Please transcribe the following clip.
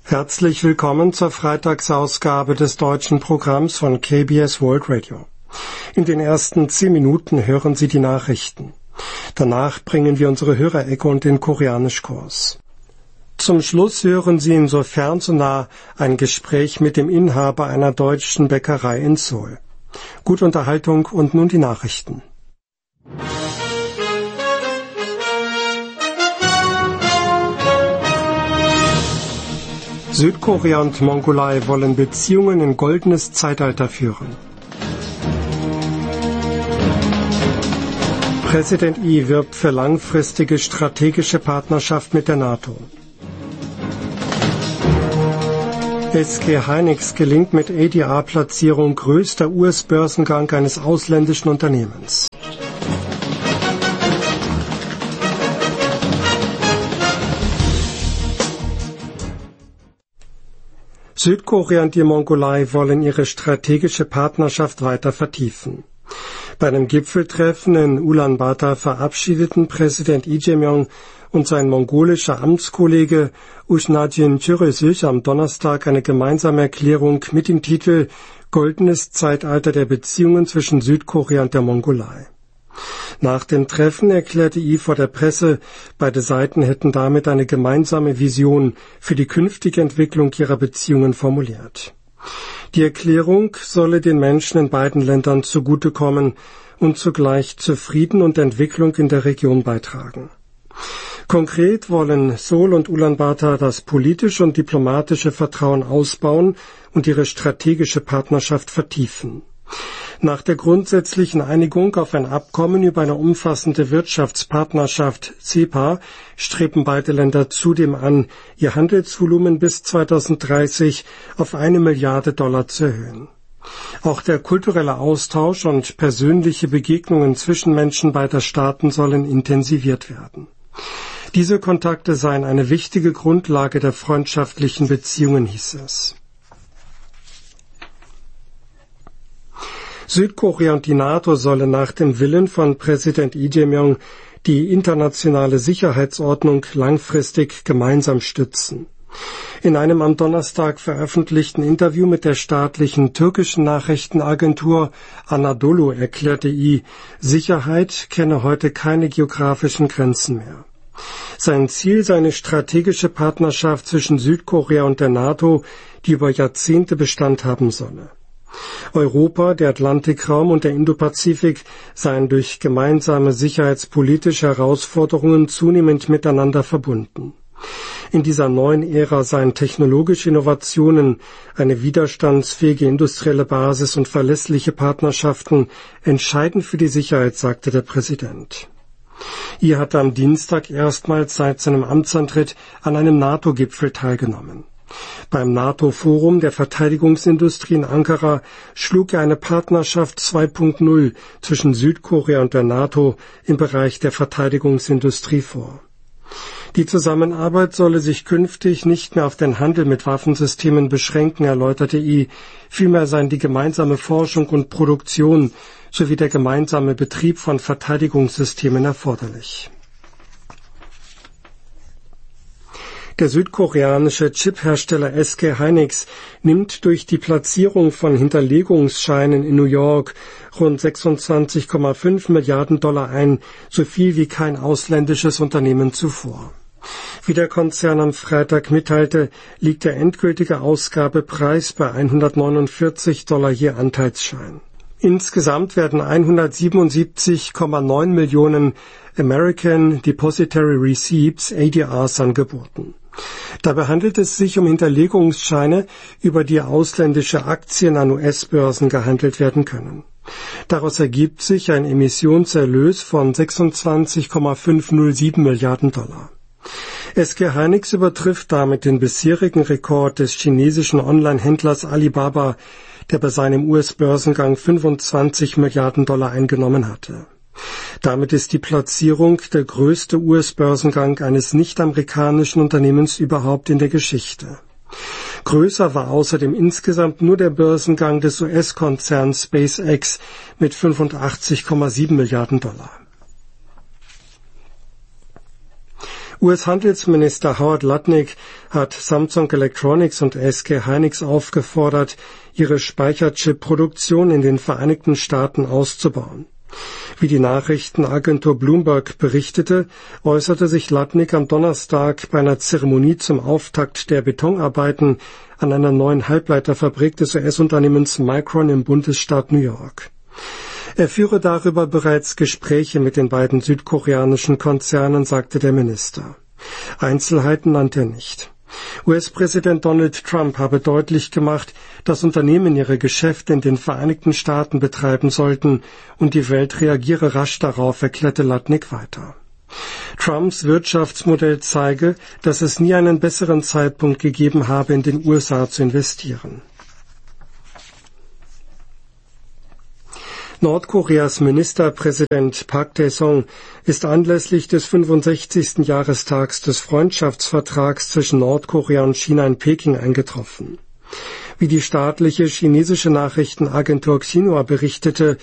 Herzlich willkommen zur Freitagsausgabe des deutschen Programms von KBS World Radio. In den ersten 10 Minuten hören Sie die Nachrichten. Danach bringen wir unsere Hörerecke und den Koreanischkurs. Zum Schluss hören Sie insofern so nah ein Gespräch mit dem Inhaber einer deutschen Bäckerei in Seoul. Gute Unterhaltung und nun die Nachrichten. Südkorea und Mongolei wollen Beziehungen in goldenes Zeitalter führen. Präsident Lee wirbt für langfristige strategische Partnerschaft mit der NATO. SK Hynix gelingt mit ADR-Platzierung größter US-Börsengang eines ausländischen Unternehmens. Südkorea und die Mongolei wollen ihre strategische Partnerschaft weiter vertiefen. Bei einem Gipfeltreffen in Ulaanbaatar verabschiedeten Präsident Lee Jae-myung und sein mongolischer Amtskollege Usnajin Chöresich am Donnerstag eine gemeinsame Erklärung mit dem Titel »Goldenes Zeitalter der Beziehungen zwischen Südkorea und der Mongolei«. Nach dem Treffen erklärte Lee vor der Presse, beide Seiten hätten damit eine gemeinsame Vision für die künftige Entwicklung ihrer Beziehungen formuliert. Die Erklärung solle den Menschen in beiden Ländern zugutekommen und zugleich zu Frieden und Entwicklung in der Region beitragen. Konkret wollen Seoul und Ulaanbaatar das politische und diplomatische Vertrauen ausbauen und ihre strategische Partnerschaft vertiefen. Nach der grundsätzlichen Einigung auf ein Abkommen über eine umfassende Wirtschaftspartnerschaft CEPA streben beide Länder zudem an, ihr Handelsvolumen bis 2030 auf $1 Milliarde zu erhöhen. Auch der kulturelle Austausch und persönliche Begegnungen zwischen Menschen beider Staaten sollen intensiviert werden. Diese Kontakte seien eine wichtige Grundlage der freundschaftlichen Beziehungen, hieß es. Südkorea und die NATO sollen nach dem Willen von Präsident Lee Jae-myung die internationale Sicherheitsordnung langfristig gemeinsam stützen. In einem am Donnerstag veröffentlichten Interview mit der staatlichen türkischen Nachrichtenagentur Anadolu erklärte Lee, Sicherheit kenne heute keine geografischen Grenzen mehr. Sein Ziel sei eine strategische Partnerschaft zwischen Südkorea und der NATO, die über Jahrzehnte Bestand haben solle. Europa, der Atlantikraum und der Indopazifik seien durch gemeinsame sicherheitspolitische Herausforderungen zunehmend miteinander verbunden. In dieser neuen Ära seien technologische Innovationen, eine widerstandsfähige industrielle Basis und verlässliche Partnerschaften entscheidend für die Sicherheit, sagte der Präsident. Er hatte am Dienstag erstmals seit seinem Amtsantritt an einem NATO-Gipfel teilgenommen. Beim NATO-Forum der Verteidigungsindustrie in Ankara schlug er eine Partnerschaft 2.0 zwischen Südkorea und der NATO im Bereich der Verteidigungsindustrie vor. Die Zusammenarbeit solle sich künftig nicht mehr auf den Handel mit Waffensystemen beschränken, erläuterte Lee. Vielmehr seien die gemeinsame Forschung und Produktion sowie der gemeinsame Betrieb von Verteidigungssystemen erforderlich. Der südkoreanische Chiphersteller SK Hynix nimmt durch die Platzierung von Hinterlegungsscheinen in New York rund $26,5 Milliarden ein, so viel wie kein ausländisches Unternehmen zuvor. Wie der Konzern am Freitag mitteilte, liegt der endgültige Ausgabepreis bei $149 je Anteilsschein. Insgesamt werden 177,9 Millionen American Depositary Receipts ADRs angeboten. Dabei handelt es sich um Hinterlegungsscheine, über die ausländische Aktien an US-Börsen gehandelt werden können. Daraus ergibt sich ein Emissionserlös von $26,507 Milliarden. SK Hynix übertrifft damit den bisherigen Rekord des chinesischen Online-Händlers Alibaba, der bei seinem US-Börsengang $25 Milliarden eingenommen hatte. Damit ist die Platzierung der größte US-Börsengang eines nicht-amerikanischen Unternehmens überhaupt in der Geschichte. Größer war außerdem insgesamt nur der Börsengang des US-Konzerns SpaceX mit $85,7 Milliarden. US-Handelsminister Howard Lutnick hat Samsung Electronics und SK Hynix aufgefordert, ihre Speicherchip-Produktion in den Vereinigten Staaten auszubauen. Wie die Nachrichtenagentur Bloomberg berichtete, äußerte sich Lutnick am Donnerstag bei einer Zeremonie zum Auftakt der Betonarbeiten an einer neuen Halbleiterfabrik des US-Unternehmens Micron im Bundesstaat New York. Er führe darüber bereits Gespräche mit den beiden südkoreanischen Konzernen, sagte der Minister. Einzelheiten nannte er nicht. US-Präsident Donald Trump habe deutlich gemacht, dass Unternehmen ihre Geschäfte in den Vereinigten Staaten betreiben sollten und die Welt reagiere rasch darauf, erklärte Lutnick weiter. Trumps Wirtschaftsmodell zeige, dass es nie einen besseren Zeitpunkt gegeben habe, in den USA zu investieren. Nordkoreas Ministerpräsident Park Tae-sung ist anlässlich des 65. Jahrestags des Freundschaftsvertrags zwischen Nordkorea und China in Peking eingetroffen. Wie die staatliche chinesische Nachrichtenagentur Xinhua berichtete,